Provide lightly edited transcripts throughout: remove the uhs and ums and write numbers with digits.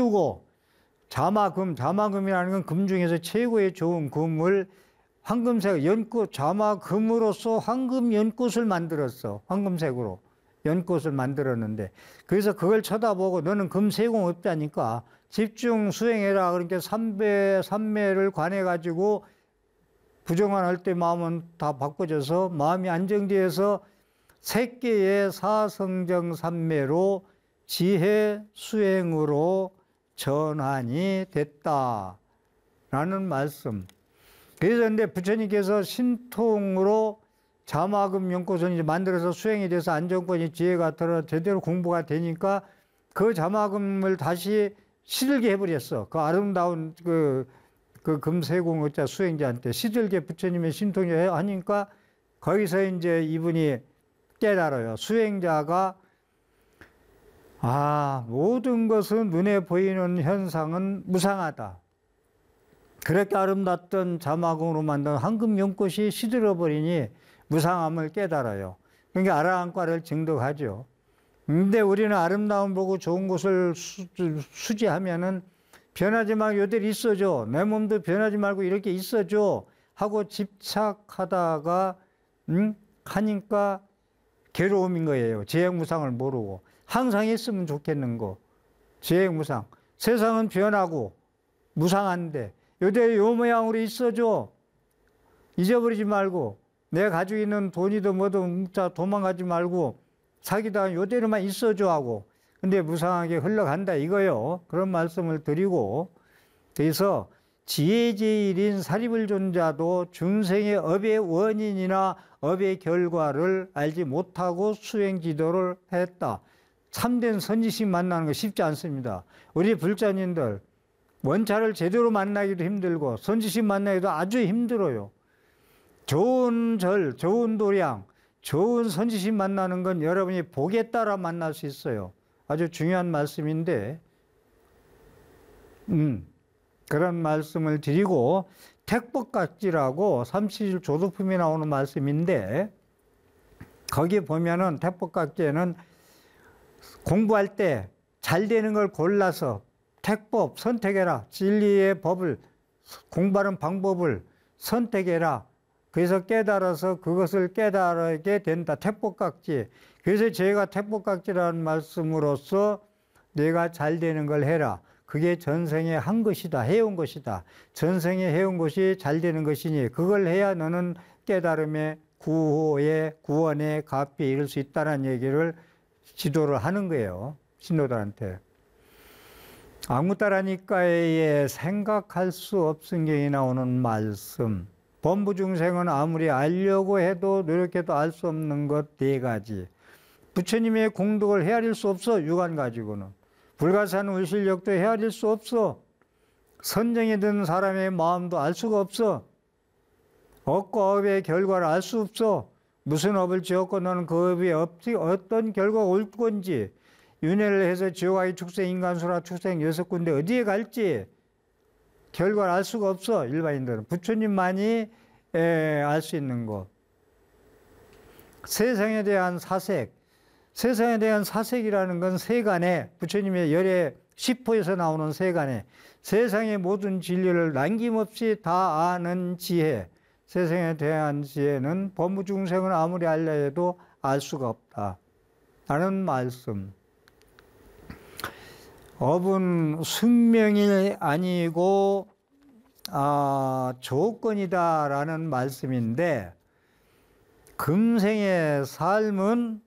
기르고 자마금이라는 건 금 중에서 최고의 좋은 금을 황금색 연꽃 자마금으로서 황금 연꽃을 만들었어. 황금색으로 연꽃을 만들었는데 그래서 그걸 쳐다보고 너는 금세공 없다니까 집중 수행해라. 그러니까 삼매를 관해 가지고 부정만 할 때 마음은 다 바꿔져서 마음이 안정되어서 색계의 사성정 삼매로 지혜 수행으로 전환이 됐다라는 말씀. 그래서 근데 부처님께서 신통으로 자마금 연꽃을 이제 만들어서 수행이 돼서 안정권이 지혜가 들어 제대로 공부가 되니까 그 자마금을 다시 시들게 해버렸어. 그 아름다운 그 금세공의자 수행자한테 시들게 부처님의 신통이 하니까 거기서 이제 이분이 깨달아요. 수행자가 모든 것은 눈에 보이는 현상은 무상하다. 그렇게 아름답던 자마금으로 만든 황금 연꽃이 시들어버리니 무상함을 깨달아요. 그러니까 아라한과를 증득하죠. 근데 우리는 아름다움 보고 좋은 것을 수지하면은 변하지 말고 요대로 있어줘. 내 몸도 변하지 말고 이렇게 있어줘. 하고 집착하다가, 하니까 괴로움인 거예요. 재행무상을 모르고. 항상 있으면 좋겠는 거. 재행무상. 세상은 변하고, 무상한데, 요대로 요 모양으로 있어줘. 잊어버리지 말고, 내가 가지고 있는 돈이든 뭐든 도망가지 말고, 사기다 요대로만 있어줘 하고. 근데 무상하게 흘러간다 이거요. 그런 말씀을 드리고, 그래서 지혜제일인 사리불존자도 중생의 업의 원인이나 업의 결과를 알지 못하고 수행지도를 했다. 참된 선지식 만나는 거 쉽지 않습니다. 우리 불자님들 원차를 제대로 만나기도 힘들고 선지식 만나기도 아주 힘들어요. 좋은 절, 좋은 도량, 좋은 선지식 만나는 건 여러분이 복에 따라 만날 수 있어요. 아주 중요한 말씀인데 그런 말씀을 드리고 택법각지라고 삼시일 조도품에 나오는 말씀인데 거기 보면은 택법각지에는 공부할 때 잘 되는 걸 골라서 택법 선택해라. 진리의 법을 공부하는 방법을 선택해라. 그래서 깨달아서 그것을 깨달게 된다. 택법각지. 그래서 제가 택법각지라는 말씀으로써 내가 잘 되는 걸 해라. 그게 전생에 한 것이다. 해온 것이다. 전생에 해온 것이 잘 되는 것이니 그걸 해야 너는 깨달음의 구원의 가피에 이를 수 있다는 얘기를 지도를 하는 거예요. 신도들한테. 아무따라니까에 생각할 수 없은 경에 나오는 말씀. 범부중생은 아무리 알려고 해도 노력해도 알 수 없는 것 네 가지. 부처님의 공덕을 헤아릴 수 없어. 육안 가지고는. 불가사한 의실력도 헤아릴 수 없어. 선정에 든 사람의 마음도 알 수가 없어. 업과 업의 결과를 알 수 없어. 무슨 업을 지었고 너는 그 업이 어떤 결과가 올 건지, 윤회를 해서 지옥아기 축생, 인간수라 축생 6군데 어디에 갈지 결과를 알 수가 없어. 일반인들은. 부처님만이 알 수 있는 것. 세상에 대한 사색. 세상에 대한 사색이라는 건 세간에, 부처님의 열의 10호에서 나오는 세간에 세상의 모든 진리를 남김없이 다 아는 지혜. 세상에 대한 지혜는 범무중생은 아무리 알려 해도 알 수가 없다. 라는 말씀. 업은 숙명이 아니고 조건이다 라는 말씀인데 금생의 삶은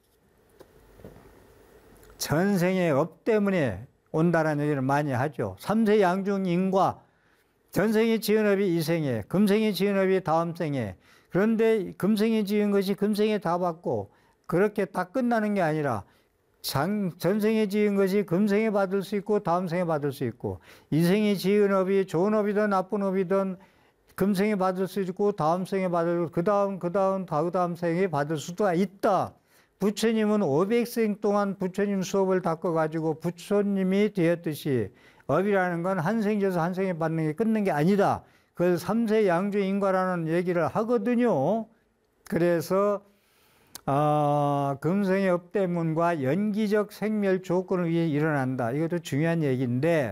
전생의 업 때문에 온다라는 얘기를 많이 하죠. 삼세 양중인과 전생에 지은 업이 이생에, 금생에 지은 업이 다음 생에. 그런데 금생에 지은 것이 금생에 다 받고 그렇게 다 끝나는 게 아니라 전생에 지은 것이 금생에 받을 수 있고 다음 생에 받을 수 있고 이생에 지은 업이 좋은 업이든 나쁜 업이든 금생에 받을 수 있고 다음 생에 받을 그 다음 생에 받을 수도 있다. 부처님은 500생 동안 부처님 수업을 닦아가지고 부처님이 되었듯이 업이라는 건 한 생에서 한 생에 받는 게 끊는 게 아니다. 그걸 삼세 양주인과라는 얘기를 하거든요. 그래서 금성의 업대문과 연기적 생멸 조건을 위해 일어난다. 이것도 중요한 얘기인데